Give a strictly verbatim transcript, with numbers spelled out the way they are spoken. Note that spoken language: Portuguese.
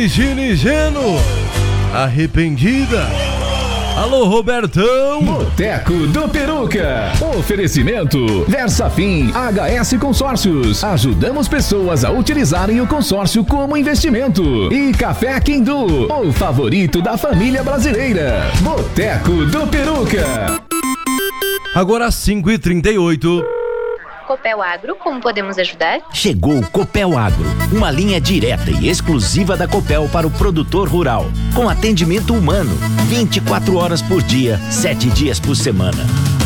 Virgínia e Geno, arrependida. Alô, Robertão! Boteco do Peruca. Oferecimento Versafin H S Consórcios. Ajudamos pessoas a utilizarem o consórcio como investimento. E Café Quindu, o favorito da família brasileira. Boteco do Peruca. Agora cinco e trinta e oito. Copel Agro, como podemos ajudar? Chegou o Copel Agro, uma linha direta e exclusiva da Copel para o produtor rural, com atendimento humano, vinte e quatro horas por dia, sete dias por semana.